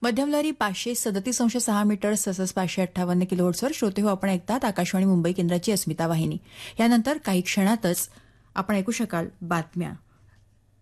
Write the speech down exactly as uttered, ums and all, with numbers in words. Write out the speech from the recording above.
मध्यमलहरी पाचशे सदतीस अंश सहा मीटर तसंच पाचशे अठ्ठावन्न किलोहर्ट्झवर श्रोते हो आपण ऐकतात आकाशवाणी मुंबई केंद्राची अस्मिता वाहिनी. यानंतर काही क्षणातच आपण ऐकू शकाल बातम्या.